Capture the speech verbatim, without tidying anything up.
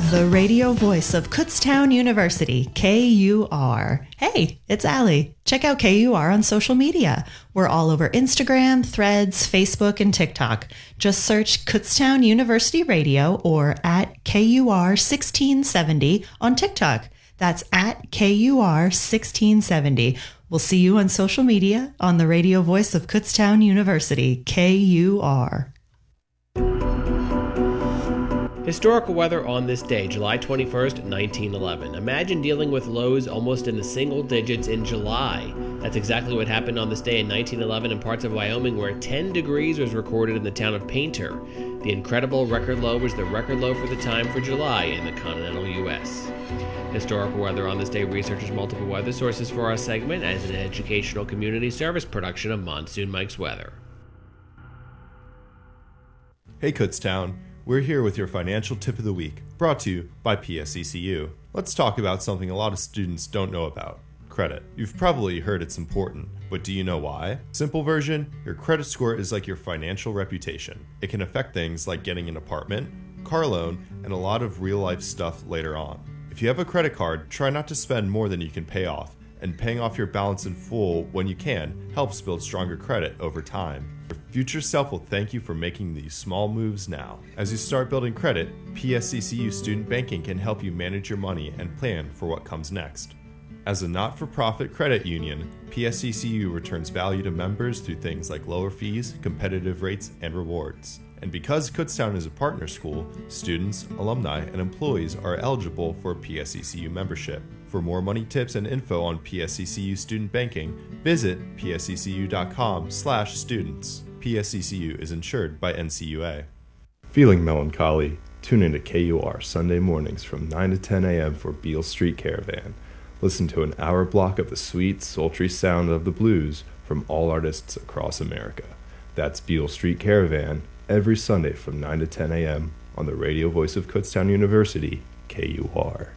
The radio voice of Kutztown University, K U R. Hey, it's Allie. Check out K U R on social media. We're all over Instagram, Threads, Facebook, and TikTok. Just search Kutztown University Radio or at K U R sixteen seventy on TikTok. That's at K U R sixteen seventy. We'll see you on social media on the radio voice of Kutztown University, K U R. Historical weather on this day, July twenty-first, nineteen eleven. Imagine dealing with lows almost in the single digits in July. That's exactly what happened on this day in nineteen eleven in parts of Wyoming, where ten degrees was recorded in the town of Painter. The incredible record low was the record low for the time for July in the continental U S. Historical weather on this day researches multiple weather sources for our segment as an educational community service production of Monsoon Mike's Weather. Hey Kutztown. We're here with your financial tip of the week, brought to you by P S E C U. Let's talk about something a lot of students don't know about: credit. You've probably heard it's important, but do you know why? Simple version, your credit score is like your financial reputation. It can affect things like getting an apartment, car loan, and a lot of real-life stuff later on. If you have a credit card, try not to spend more than you can pay off, and paying off your balance in full when you can helps build stronger credit over time. Your future self will thank you for making these small moves now. As you start building credit, P S E C U Student Banking can help you manage your money and plan for what comes next. As a not-for-profit credit union, P S E C U returns value to members through things like lower fees, competitive rates, and rewards. And because Kutztown is a partner school, students, alumni, and employees are eligible for P S E C U membership. For more money tips and info on P S E C U Student Banking, visit p s e c u dot com slash students. P S E C U is insured by N C U A. Feeling melancholy? Tune into K U R Sunday mornings from nine to ten a.m. for Beale Street Caravan. Listen to an hour block of the sweet, sultry sound of the blues from all artists across America. That's Beale Street Caravan, every Sunday from nine to ten a.m. on the radio voice of Kutztown University, K U R.